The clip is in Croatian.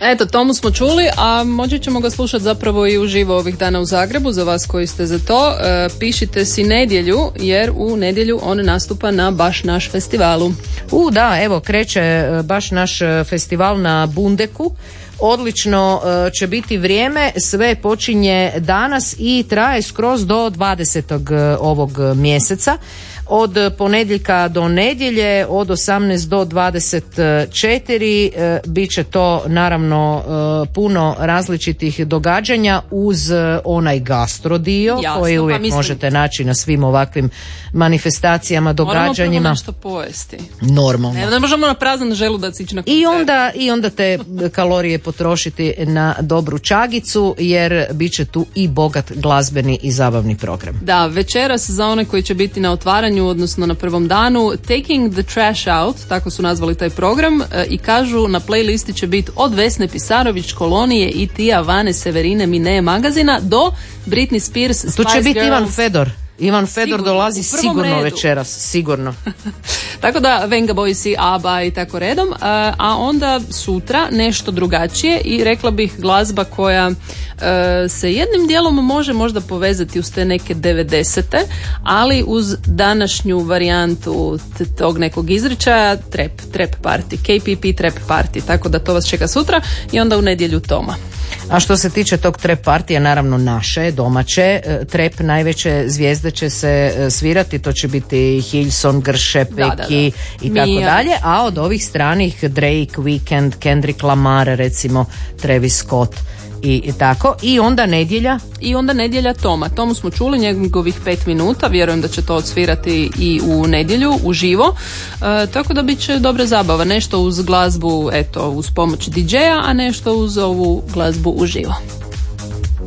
Eto, Tomu smo čuli, a moći ćemo ga slušati zapravo i uživo ovih dana u Zagrebu, za vas koji ste za to. Pišite si nedjelju, jer u nedjelju on nastupa na Baš naš festivalu. Da, evo, kreće Baš naš festival na Bundeku. Odlično će biti vrijeme, sve počinje danas i traje skroz do 20. ovog mjeseca. Od ponedjeljka do nedjelje, od 18 do 24, bit će to naravno puno različitih događanja uz onaj gastro dio. Jasno, koji uvijek možete naći na svim ovakvim manifestacijama, događanjima. Moramo prvo nešto pojesti. Normalno. Ne možemo na prazan želudac ići na koncert. I onda te kalorije potrošiti na dobru čagicu, jer bit će tu i bogat glazbeni i zabavni program. Da, večeras za one koji će biti na otvaranju, odnosno na prvom danu, Taking the Trash Out, tako su nazvali taj program, i kažu na playlisti će biti od Vesne Pisarović, Kolonije i Tija Vane Severine Mine Magazina do Britney Spears, Spice Girls. Tu će biti Ivan Fedor. Ivan Fedor sigurno, dolazi sigurno redu. Večeras, sigurno. Tako da Venga Boysi, ABBA i tako redom, a onda sutra nešto drugačije i rekla bih glazba koja se jednim dijelom može možda povezati uz te neke 90-te, ali uz današnju varijantu tog nekog izričaja, trap party, KPP trap party, tako da to vas čeka sutra i onda u nedjelju Toma. A što se tiče tog trap partija, naravno naše, domaće, trap najveće zvijezde će se svirati, to će biti Hillsong, Grše, Peki i tako dalje, a od ovih stranih Drake, Weeknd, Kendrick Lamar, recimo Travis Scott i tako. I onda nedjelja Toma. Tomu smo čuli njegovih 5 minuta, vjerujem da će to odsvirati i u nedjelju uživo, tako da bit će dobra zabava, nešto uz glazbu, eto, uz pomoć DJ-a, a nešto uz ovu glazbu uživo.